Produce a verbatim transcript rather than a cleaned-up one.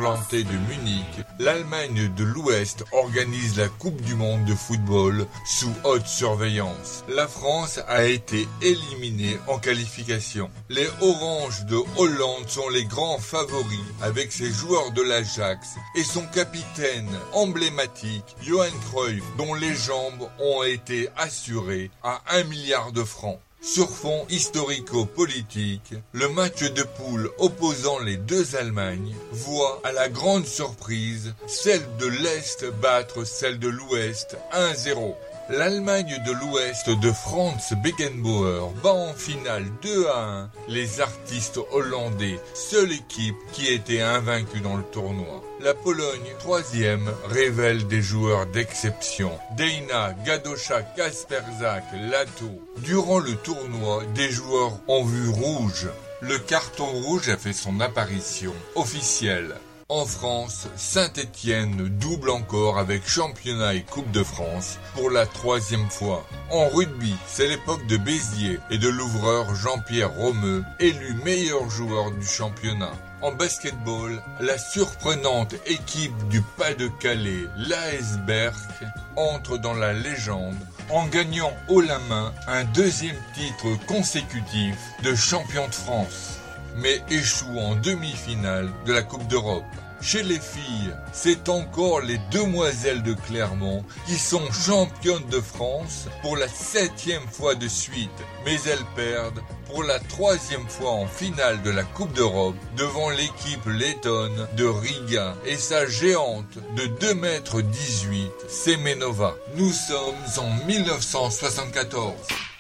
ensanglantée de Munich, l'Allemagne de l'Ouest organise la Coupe du monde de football sous haute surveillance. La France a été éliminée en qualification. Les Oranges de Hollande sont les grands favoris avec ses joueurs de l'Ajax et son capitaine emblématique, Johan Cruyff, dont les jambes ont été assurées à un milliard de francs. Sur fond historico-politique, le match de poule opposant les deux Allemagnes voit, à la grande surprise, celle de l'Est battre celle de l'Ouest un zéro. L'Allemagne de l'Ouest de Franz Beckenbauer bat en finale deux à un les artistes hollandais, seule équipe qui était invaincue dans le tournoi. La Pologne, troisième, révèle des joueurs d'exception. Deina, Gadosza, Kasperzak, Lato. Durant le tournoi, des joueurs ont vu rouge. Le carton rouge a fait son apparition officielle. En France, Saint-Étienne double encore avec championnat et Coupe de France pour la troisième fois. En rugby, c'est l'époque de Béziers et de l'ouvreur Jean-Pierre Romeu, élu meilleur joueur du championnat. En basketball, la surprenante équipe du Pas-de-Calais, l'A S Berck, entre dans la légende en gagnant haut la main un deuxième titre consécutif de champion de France, mais échoue en demi-finale de la Coupe d'Europe. Chez les filles, c'est encore les Demoiselles de Clermont qui sont championnes de France pour la septième fois de suite, mais elles perdent pour la troisième fois en finale de la Coupe d'Europe devant l'équipe lettonne de Riga et sa géante de deux mètres dix-huit, Semenova. Nous sommes en mille neuf cent soixante-quatorze.